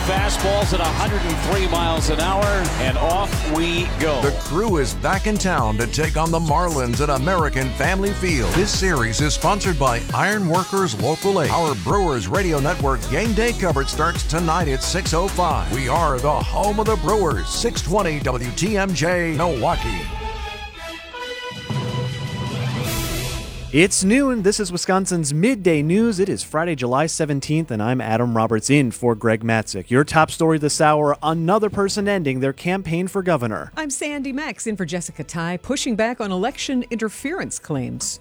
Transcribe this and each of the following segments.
fastballs at 103 miles an hour, and off we go. The Crew is back in town to take on the Marlins at American Family Field. This series is sponsored by Ironworkers Local 8. Our Brewers Radio Network game day coverage starts tonight at 6:05. We are the home of the Brewers, 620 WTMJ, Milwaukee. It's noon. This is Wisconsin's Midday News. It is Friday, July 17th, and I'm Adam Roberts in for Greg Matzik. Your top story this hour, another person ending their campaign for governor. I'm Sandy Max in for Jessica Ty, pushing back on election interference claims.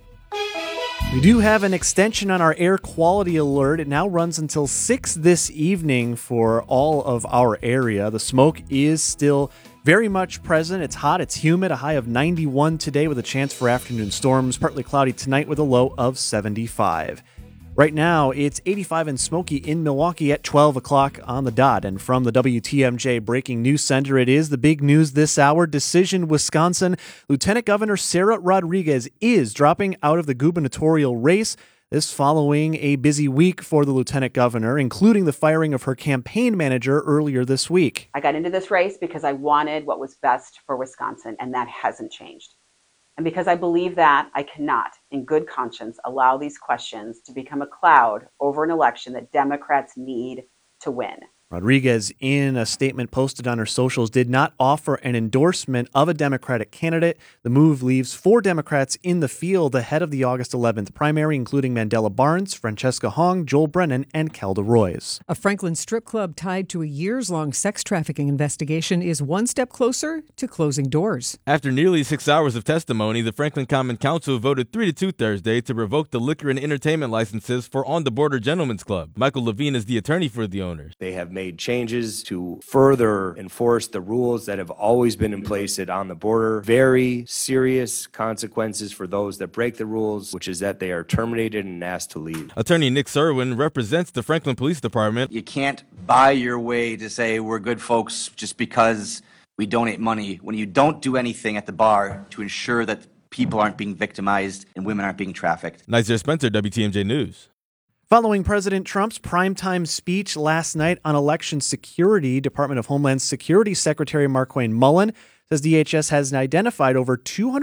We do have an extension on our air quality alert. It now runs until 6 this evening for all of our area. The smoke is still very much present. It's hot, it's humid, a high of 91 today with a chance for afternoon storms. Partly cloudy tonight with a low of 75. Right now, it's 85 and smoky in Milwaukee at 12 o'clock on the dot. And from the WTMJ Breaking News Center, it is the big news this hour. Decision Wisconsin. Lieutenant Governor Sara Rodriguez is dropping out of the gubernatorial race. This following a busy week for the lieutenant governor, including the firing of her campaign manager earlier this week. I got into this race because I wanted what was best for Wisconsin, and that hasn't changed. And because I believe that, I cannot, in good conscience, allow these questions to become a cloud over an election that Democrats need to win. Rodriguez, in a statement posted on her socials, did not offer an endorsement of a Democratic candidate. The move leaves 4 Democrats in the field ahead of the August 11th primary, including Mandela Barnes, Francesca Hong, Joel Brennan, and Kelda Roys. A Franklin strip club tied to a years-long sex trafficking investigation is one step closer to closing doors. After nearly 6 hours of testimony, the Franklin Common Council voted 3-2 Thursday to revoke the liquor and entertainment licenses for On the Border Gentlemen's Club. Michael Levine is the attorney for the owners. They have made changes to further enforce the rules that have always been in place at On the Border. Very serious consequences for those that break the rules, which is that they are terminated and asked to leave. Attorney Nick Serwin represents the Franklin Police Department. You can't buy your way to say we're good folks just because we donate money when you don't do anything at the bar to ensure that people aren't being victimized and women aren't being trafficked. Nizer Spencer, WTMJ News. Following President Trump's primetime speech last night on election security, Department of Homeland Security Secretary Markwayne Mullin says DHS has identified over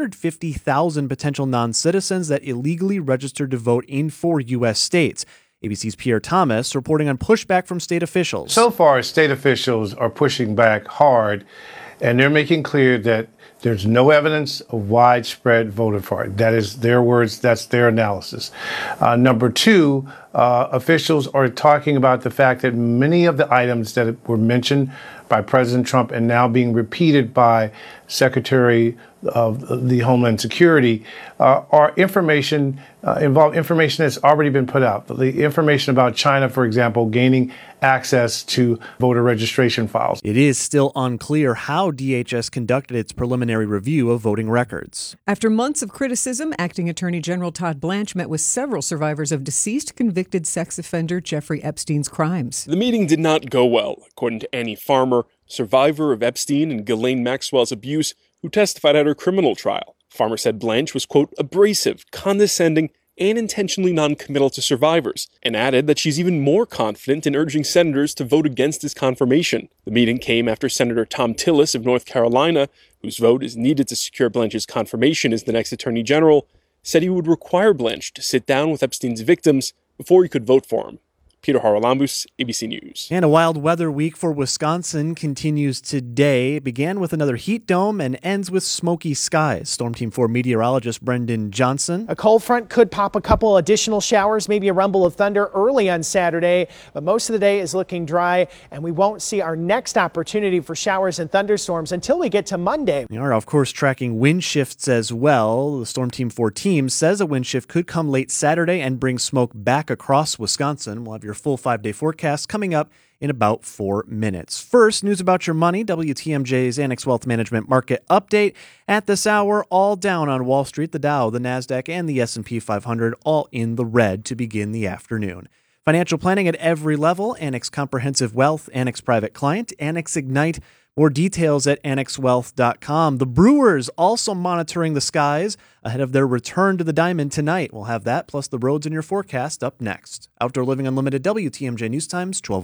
250,000 potential non-citizens that illegally registered to vote in 4 U.S. states. ABC's Pierre Thomas reporting on pushback from state officials. So far, state officials are pushing back hard, and they're making clear that there's no evidence of widespread voter fraud. That is their words. That's their analysis. Number 2, officials are talking about the fact that many of the items that were mentioned by President Trump and now being repeated by Secretary of the Homeland Security are information, involve information that's already been put out. The information about China, for example, gaining access to voter registration files. It is still unclear how DHS conducted its preliminary review of voting records. After months of criticism, Acting Attorney General Todd Blanche met with several survivors of deceased convicted sex offender Jeffrey Epstein's crimes. The meeting did not go well, according to Annie Farmer, survivor of Epstein and Ghislaine Maxwell's abuse, who testified at her criminal trial. Farmer said Blanche was, quote, abrasive, condescending, and intentionally non-committal to survivors, and added that she's even more confident in urging senators to vote against his confirmation. The meeting came after Senator Thom Tillis of North Carolina, whose vote is needed to secure Blanche's confirmation as the next attorney general, said he would require Blanche to sit down with Epstein's victims before he could vote for him. Peter Haralambous, ABC News. And a wild weather week for Wisconsin continues today. It began with another heat dome and ends with smoky skies. Storm Team 4 meteorologist Brendan Johnson. A cold front could pop a couple additional showers, maybe a rumble of thunder early on Saturday, but most of the day is looking dry, and we won't see our next opportunity for showers and thunderstorms until we get to Monday. We are, of course, tracking wind shifts as well. The Storm Team 4 team says a wind shift could come late Saturday and bring smoke back across Wisconsin. We'll have your full 5-day forecast coming up in about 4 minutes. First, news about your money, WTMJ's Annex Wealth Management Market Update. At this hour, all down on Wall Street, the Dow, the NASDAQ, and the S&P 500 all in the red to begin the afternoon. Financial planning at every level, Annex Comprehensive Wealth, Annex Private Client, Annex Ignite. More details at annexwealth.com. The Brewers also monitoring the skies ahead of their return to the diamond tonight. We'll have that plus the roads in your forecast up next. Outdoor Living Unlimited, WTMJ News Times, 12.